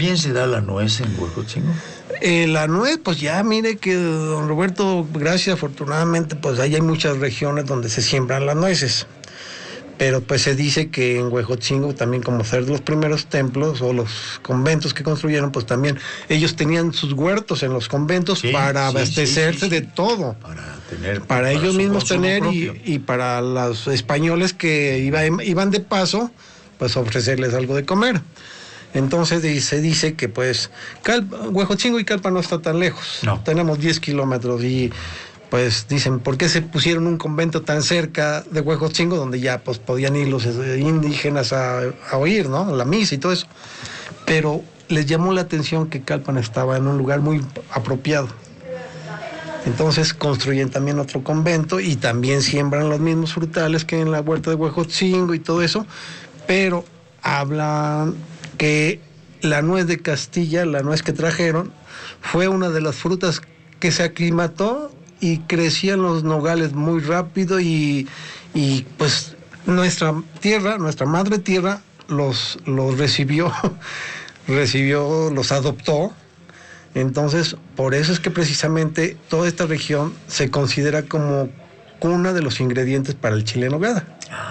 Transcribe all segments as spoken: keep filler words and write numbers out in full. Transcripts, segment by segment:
¿También se da la nuez en Huejotzingo? Eh, la nuez, pues ya mire que don Roberto, gracias, afortunadamente, pues ahí hay muchas regiones donde se siembran las nueces. Pero pues se dice que en Huejotzingo también, como ser los primeros templos o los conventos que construyeron, pues también ellos tenían sus huertos en los conventos, sí, para sí, abastecerse sí, sí, sí. de todo. Para tener. Para, para ellos mismos tener y, y para los españoles que iba, iban de paso, pues ofrecerles algo de comer. Entonces se dice que pues Calpa, Huejotzingo y Calpa no está tan lejos. No. Tenemos diez kilómetros y pues dicen, ¿por qué se pusieron un convento tan cerca de Huejotzingo donde ya pues podían ir los indígenas a, a oír, ¿no? La misa y todo eso. Pero les llamó la atención que Calpan estaba en un lugar muy apropiado. Entonces construyen también otro convento y también siembran los mismos frutales que en la huerta de Huejotzingo y todo eso, pero hablan que la nuez de Castilla, la nuez que trajeron, fue una de las frutas que se aclimató y crecían los nogales muy rápido y, y pues nuestra tierra, nuestra madre tierra los, los recibió, recibió, los adoptó. Entonces, por eso es que precisamente toda esta región se considera como cuna de los ingredientes para el chile en nogada.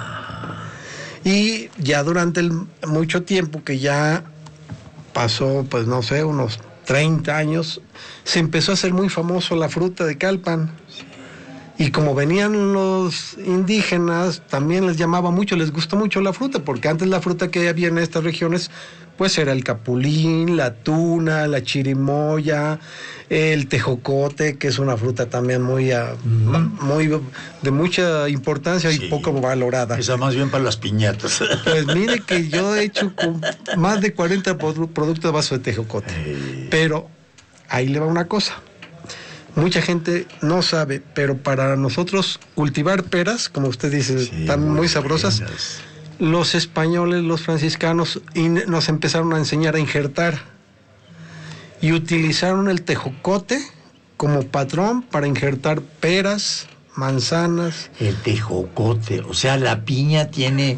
Y ya durante el, mucho tiempo que ya pasó, pues no sé, unos treinta años, se empezó a hacer muy famoso la fruta de Calpan. Y como venían los indígenas, también les llamaba mucho, les gustó mucho la fruta, porque antes la fruta que había en estas regiones, pues era el capulín, la tuna, la chirimoya, el tejocote, que es una fruta también muy, uh-huh. muy de mucha importancia sí. y poco valorada. Esa más bien para las piñatas. Pues mire que yo he hecho con más de cuarenta productos de vaso de tejocote, hey. Pero ahí le va una cosa. Mucha gente no sabe, pero para nosotros cultivar peras, como usted dice, sí, están muy, muy sabrosas, buenas. Los españoles, los franciscanos, in, nos empezaron a enseñar a injertar y utilizaron el tejocote como patrón para injertar peras, manzanas. El tejocote, o sea, la piña tiene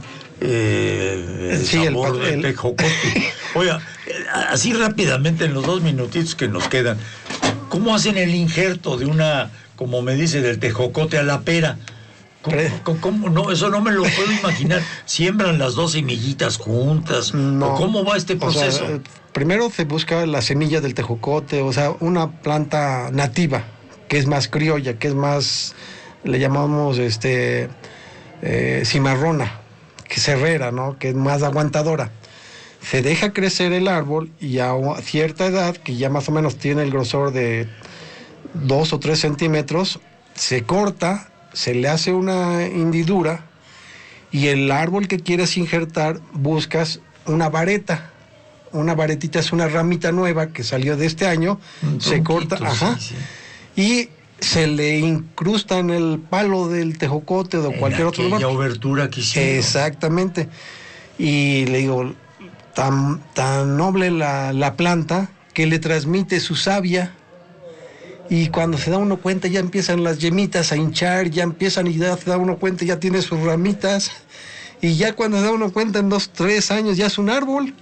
eh, el sí, sabor el, del el... tejocote. Oiga, así rápidamente en los dos minutitos que nos quedan, ¿cómo hacen el injerto de una, como me dice, del tejocote a la pera? ¿Cómo, cómo, cómo? No, eso no me lo puedo imaginar. ¿Siembran las dos semillitas juntas? No. ¿O cómo va este proceso? O sea, primero se busca la semilla del tejocote, o sea, una planta nativa, que es más criolla, que es más, le llamamos este eh, cimarrona, que es herrera, ¿no? Que es más aguantadora. Se deja crecer el árbol y a cierta edad, que ya más o menos tiene el grosor de dos o tres centímetros, se corta, se le hace una hendidura y el árbol que quieres injertar buscas una vareta. Una varetita es una ramita nueva que salió de este año, un se corta, sí, ajá, sí. y se le incrusta en el palo del tejocote o de cualquier otro lugar. Obertura que hicieron. Exactamente. Y le digo, tan, tan noble la, la planta que le transmite su savia. Y cuando se da uno cuenta ya empiezan las yemitas a hinchar, ya empiezan y ya se da uno cuenta ya tiene sus ramitas. Y ya cuando se da uno cuenta en dos, tres años ya es un árbol.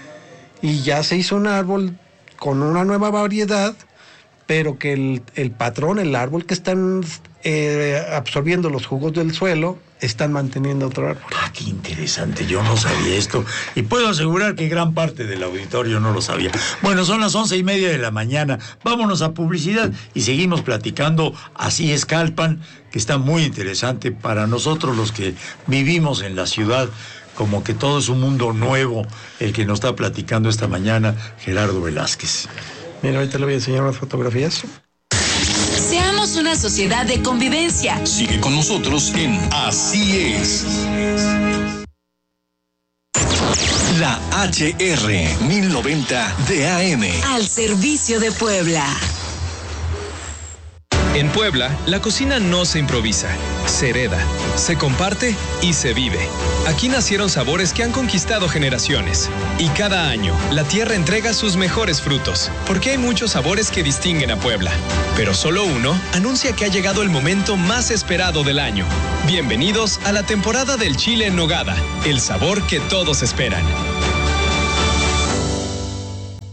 Y ya se hizo un árbol con una nueva variedad, pero que el, el patrón, el árbol que están eh, absorbiendo los jugos del suelo, están manteniendo otro árbol. Ah, qué interesante, yo no sabía esto. Y puedo asegurar que gran parte del auditorio no lo sabía. Bueno, son las once y media de la mañana. Vámonos a publicidad y seguimos platicando. Así es Calpan, que está muy interesante para nosotros los que vivimos en la ciudad. Como que todo es un mundo nuevo el que nos está platicando esta mañana Gerardo Velázquez. Mira, ahorita le voy a enseñar unas fotografías. Seamos una sociedad de convivencia. Sigue con nosotros en Así es. La H R mil noventa de A M. Al servicio de Puebla. En Puebla, la cocina no se improvisa, se hereda, se comparte y se vive. Aquí nacieron sabores que han conquistado generaciones. Y cada año, la tierra entrega sus mejores frutos, porque hay muchos sabores que distinguen a Puebla. Pero solo uno anuncia que ha llegado el momento más esperado del año. Bienvenidos a la temporada del chile en nogada, el sabor que todos esperan.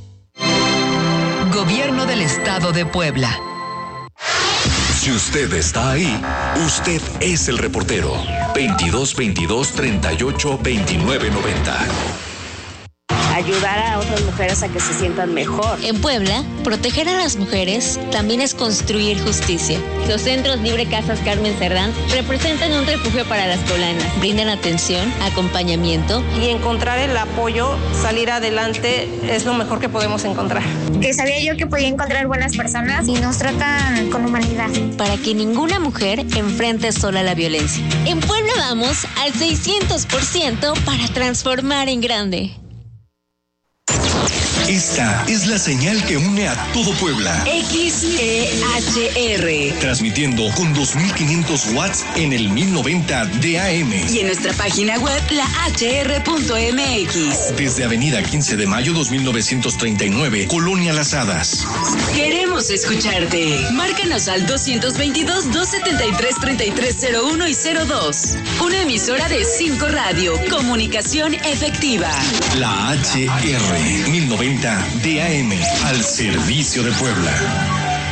Gobierno del Estado de Puebla. Si usted está ahí, usted es el reportero. veintidós veintidós treinta y ocho veintinueve noventa. Ayudar a otras mujeres a que se sientan mejor. En Puebla, proteger a las mujeres también es construir justicia. Los centros Libre Casas Carmen Cerdán representan un refugio para las poblanas. Brindan atención, acompañamiento. Y encontrar el apoyo, salir adelante, es lo mejor que podemos encontrar. Que sabía yo que podía encontrar buenas personas y nos tratan con humanidad. Para que ninguna mujer enfrente sola la violencia. En Puebla vamos al seiscientos por ciento para transformar en grande. Esta es la señal que une a todo Puebla. X E H R. Transmitiendo con dos mil quinientos watts en el mil noventa de A M. Y en nuestra página web, la H R punto M X. Desde Avenida quince de mayo dos mil novecientos treinta y nueve, Colonia Las Hadas. Queremos escucharte. Márcanos al doscientos veintidós, doscientos setenta y tres, treinta y tres cero uno y cero dos. Una emisora de cinco Radio. Comunicación efectiva. La H R mil noventa de A M al servicio de Puebla.